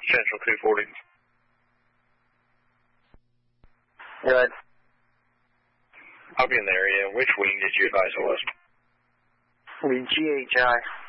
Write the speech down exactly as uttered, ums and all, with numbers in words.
Central two forty. Good. I'll be in the area. Which wing did you advise it was? The G H I.